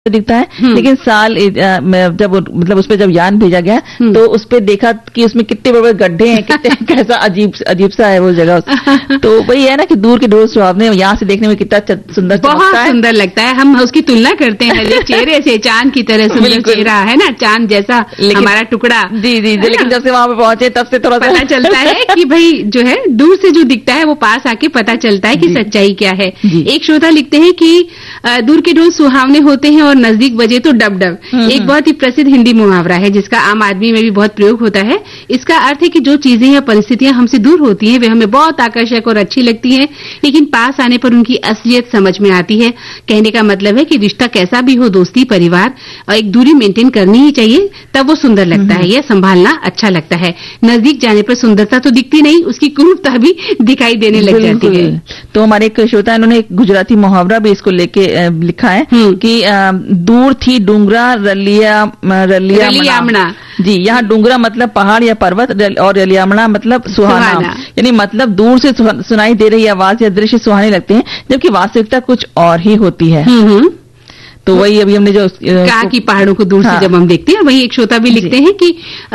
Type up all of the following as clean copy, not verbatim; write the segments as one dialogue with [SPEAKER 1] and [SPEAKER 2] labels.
[SPEAKER 1] दिखता है, लेकिन साल जब मतलब उस पर जब यान भेजा गया तो उस पर देखा कि उसमें कितने बड़े बड़े गड्ढे हैं, कितने कैसा अजीब सा है वो जगह। तो वही है ना कि दूर के ढोल सुहावने, यहाँ से देखने में कितना सुंदर,
[SPEAKER 2] बहुत सुंदर लगता है। हम उसकी तुलना करते हैं चेहरे से, चांद की तरह सुंदर चेहरा है ना, चांद जैसा हमारा टुकड़ा।
[SPEAKER 1] जी, लेकिन जब से वहां पे पहुंचे तब से थोड़ा
[SPEAKER 2] पता चलता है कि भाई जो है दूर से जो दिखता है वो पास आके पता चलता है कि सच्चाई क्या है। एक श्रोता लिखते हैं कि दूर के ढोल सुहावने होते हैं और नजदीक बजे तो डब डब। एक बहुत ही प्रसिद्ध हिंदी मुहावरा है जिसका आम आदमी में भी बहुत प्रयोग होता है। इसका अर्थ है कि जो चीजें या परिस्थितियां हमसे दूर होती हैं वे हमें बहुत आकर्षक और अच्छी लगती हैं, लेकिन पास आने पर उनकी असलियत समझ में आती है। कहने का मतलब है कि रिश्ता कैसा भी हो, दोस्ती, परिवार, और एक दूरी मेंटेन करनी ही चाहिए, तब वो सुंदर लगता है, यह संभालना अच्छा लगता है। नजदीक जाने पर सुंदरता तो दिखती नहीं, उसकी क्रूरता भी दिखाई देने लग जाती है।
[SPEAKER 1] तो हमारे एक श्रोता इन्होंने एक गुजराती मुहावरा भी इसको लेके लिखा है कि दूर थी डूंगरा रलियामणा। जी, यहाँ डूंगरा मतलब पहाड़ या पर्वत और रलियामणा मतलब सुहाना। यानी मतलब दूर से सुनाई दे रही आवाज या दृश्य सुहाने लगते हैं, जबकि वास्तविकता कुछ और ही होती है। तो वही अभी हमने जो
[SPEAKER 2] कहा कि पहाड़ों को दूर से जब हम देखते हैं, वही एक श्रोता भी लिखते हैं कि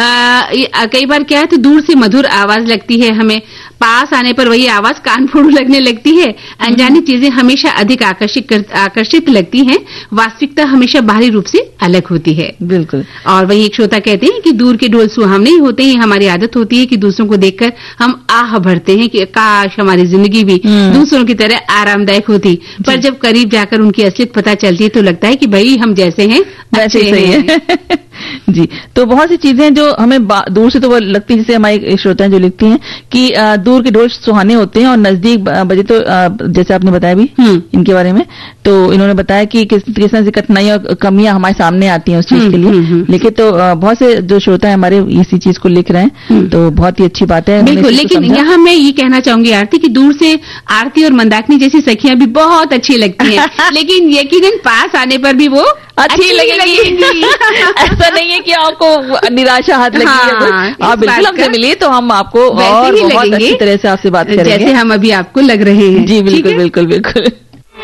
[SPEAKER 2] कई बार क्या है तो दूर से मधुर आवाज लगती है हमें, पास आने पर वही आवाज कान फोड़ू लगने लगती है। अनजानी चीजें हमेशा अधिक आकर्षित लगती हैं, वास्तविकता हमेशा बाहरी रूप से अलग होती है।
[SPEAKER 1] बिल्कुल।
[SPEAKER 2] और वही एक श्रोता कहते हैं कि दूर के ढोल सुहावने ही होते हैं। हमारी आदत होती है कि दूसरों को देखकर हम आह भरते हैं कि काश हमारी जिंदगी भी दूसरों की तरह आरामदायक होती, पर जब करीब जाकर उनकी असलियत पता चलती है तो लगता है कि भाई हम जैसे हैं
[SPEAKER 1] वैसे ही सही है। जी, तो बहुत सी चीजें जो हमें दूर से तो वो लगती है, जैसे हमारी श्रोता जो लिखती हैं कि दूर के ढोल सुहाने होते हैं और नजदीक बजे तो जैसे आपने बताया भी इनके बारे में, तो इन्होंने बताया कि किस तरह से कठिनाई और कमियां हमारे सामने आती हैं उस चीज के लिए। लेकिन तो बहुत से जो श्रोता है हमारे इसी चीज को लिख रहे हैं, तो बहुत ही अच्छी बात है।
[SPEAKER 2] बिल्कुल, लेकिन यहाँ मैं ये कहना चाहूंगी आरती की दूर से आरती और मंदाकिनी जैसी सखियां भी बहुत अच्छी लगती हैं, लेकिन यकीनन पास आने पर भी वो अच्छी लगेगी।
[SPEAKER 1] ऐसा नहीं है कि आपको निराशा हाथ लगी है। आप बिल्कुल हमसे मिलिए तो हम आपको और बहुत अच्छी तरह से आपसे बात करेंगे,
[SPEAKER 2] जैसे हम अभी आपको लग रहे हैं।
[SPEAKER 1] जी बिल्कुल बिल्कुल बिल्कुल।